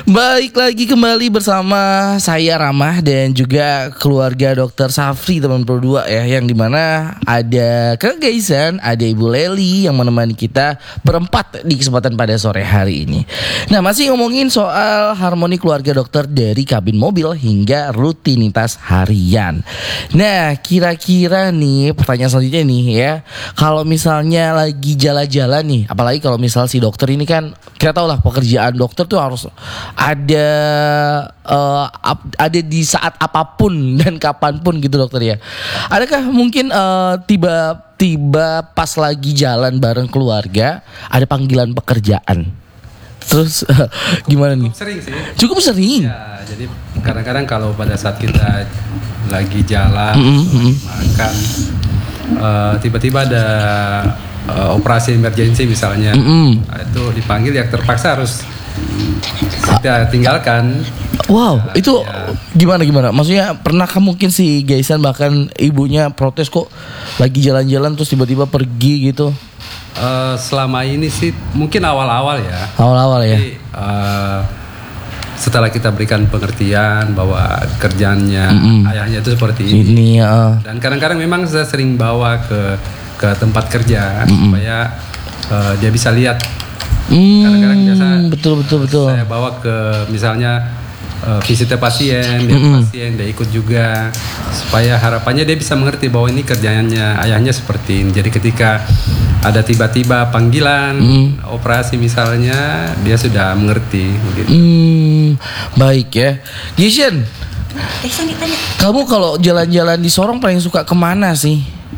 Baik, lagi kembali bersama saya Ramah dan juga keluarga Dokter Safri teman berdua ya, yang dimana ada Kak Gaisan, ada Ibu Leli yang menemani kita berempat di kesempatan pada sore hari ini. Nah, masih ngomongin soal harmoni keluarga dokter dari kabin mobil hingga rutinitas harian. Nah, kira-kira nih pertanyaan selanjutnya nih ya, kalau misalnya lagi jalan-jalan nih, apalagi kalau misal si dokter ini kan kita tahu lah pekerjaan dokter tuh harus ada di saat apapun dan kapanpun gitu dokter ya. Adakah mungkin tiba-tiba pas lagi jalan bareng keluarga ada panggilan pekerjaan? Terus gimana nih? Cukup sering sih. Cukup sering. Ya, jadi kadang-kadang kalau pada saat kita lagi jalan, makan, tiba-tiba ada operasi emergency misalnya, itu dipanggil ya terpaksa harus kita tinggalkan. Wow, itu gimana? Maksudnya pernahkah mungkin si Gaisan bahkan ibunya protes kok lagi jalan-jalan terus tiba-tiba pergi gitu? Selama ini sih mungkin awal-awal ya. Awal-awal ya. Jadi, setelah kita berikan pengertian bahwa kerjaannya ayahnya itu seperti ini. Dan kadang-kadang memang saya sering bawa ke tempat kerja supaya dia bisa lihat. Kadang-kadang biasa betul. saya bawa ke misalnya visitnya pasien, dia ikut juga, supaya harapannya dia bisa mengerti bahwa ini kerjaannya ayahnya seperti ini. Jadi ketika ada tiba-tiba panggilan operasi misalnya, dia sudah mengerti gitu. Baik ya, Gishen. Kamu kalau jalan-jalan di Sorong paling suka kemana sih?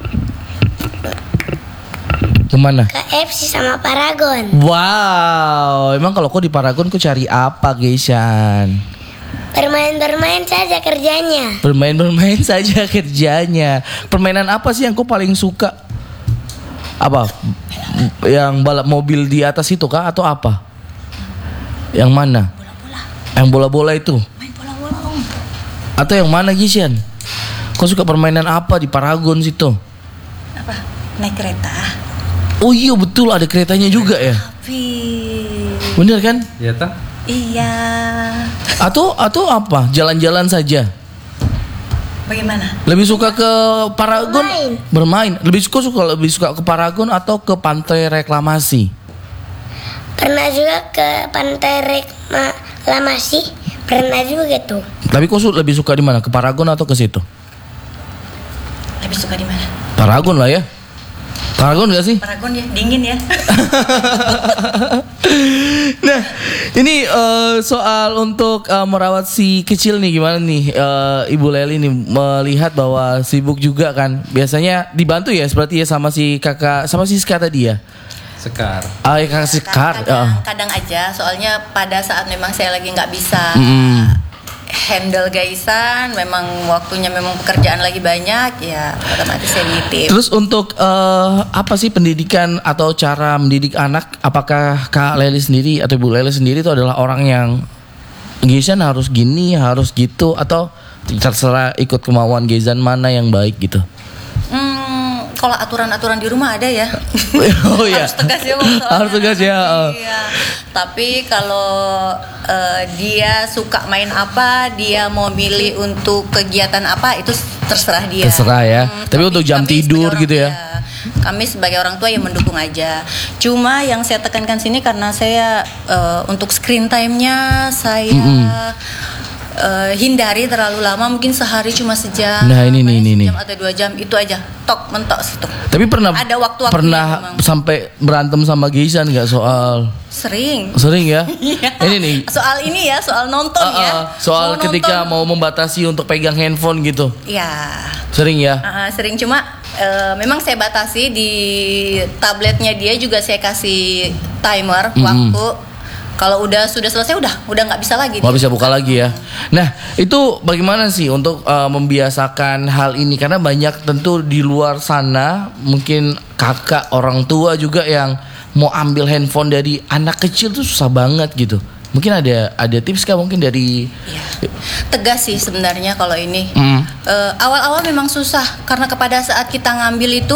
Kemana? KFC sama Paragon. Wow, emang kalau kau di Paragon kau cari apa, Gaisan? Bermain-bermain saja kerjanya. Bermain-bermain saja kerjanya. Permainan apa sih yang kau paling suka? Apa? Yang balap mobil di atas itu kah atau apa? Yang mana? Bola-bola. Yang bola-bola itu? Main bola-bola om. Atau yang mana, Gishan? Kau suka permainan apa di Paragon situ? Apa? Naik kereta. Oh iya betul, ada keretanya juga ya. Tapi Bener kan? Iya tak? iya. Atau apa? Jalan-jalan saja. Bagaimana? Lebih suka ke Paragon? Bermain. Lebih suka ke Paragon atau ke Pantai Reklamasi? Pernah juga ke Pantai Reklamasi. Pernah juga tuh. Tapi kau lebih suka di mana? Ke Paragon atau ke situ? Lebih suka di mana? Paragon lah ya. Paragon gak sih? Paragon ya, dingin ya. Nah, ini soal untuk merawat si kecil nih, gimana nih Ibu Leli nih, melihat bahwa sibuk juga kan. Biasanya dibantu ya seperti ya sama si kakak, sama si Sekar tadi ya. Sekar. Ah, ya kakak Sekar. Kadang aja, soalnya pada saat memang saya lagi nggak bisa handle Gaisan, memang waktunya memang pekerjaan lagi banyak, ya otomatis saya nitip. Terus untuk apa sih pendidikan atau cara mendidik anak? Apakah Kak Leli sendiri atau Ibu Leli sendiri itu adalah orang yang Gaisan harus gini, harus gitu, atau terserah ikut kemauan Gaisan mana yang baik gitu? Kalau aturan-aturan di rumah ada ya. Oh iya. Harus tegas ya. Harus tegas ya. Iya. Tapi kalau dia suka main apa, dia mau milih untuk kegiatan apa, itu terserah dia. Terserah ya. Tapi untuk jam tidur gitu ya. Kami sebagai orang tua yang mendukung aja. Cuma yang saya tekankan sini karena saya untuk screen time-nya saya hindari terlalu lama, mungkin sehari cuma sejam. Nah ini sejam atau 2 jam itu aja, tok mentok situ. Tapi pernah ada waktu-waktunya pernah memang. Sampai berantem sama Gaisan nggak soal? Sering ya. Ini nih soal ini ya, soal nonton ya. Soal mau ketika nonton. mau membatasi untuk pegang handphone gitu. Ya. Sering ya. Sering, cuma memang saya batasi di tabletnya dia juga, saya kasih timer waktu. Kalau sudah selesai udah nggak bisa lagi. Nggak bisa buka lagi ya. Nah itu bagaimana sih untuk membiasakan hal ini? Karena banyak tentu di luar sana mungkin kakak orang tua juga yang mau ambil handphone dari anak kecil tuh susah banget gitu. Mungkin ada tips kah mungkin dari? Ya, tegas sih sebenarnya kalau ini. Awal-awal memang susah karena kepada saat kita ngambil itu